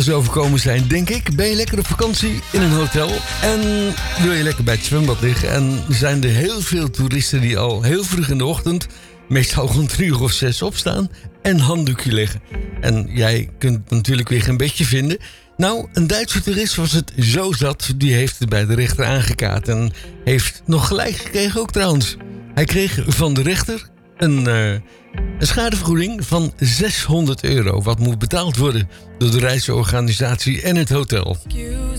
ze overkomen zijn, denk ik. Ben je lekker op vakantie in een hotel en wil je lekker bij het zwembad liggen en zijn er heel veel toeristen die al heel vroeg in de ochtend, meestal rond 3 of 6 opstaan en handdoekje leggen. En jij kunt natuurlijk weer geen bedje vinden. Nou, een Duitse toerist was het zo zat, die heeft het bij de rechter aangekaart en heeft nog gelijk gekregen ook trouwens. Hij kreeg van de rechter een schadevergoeding van €600, wat moet betaald worden door de reisorganisatie en het hotel.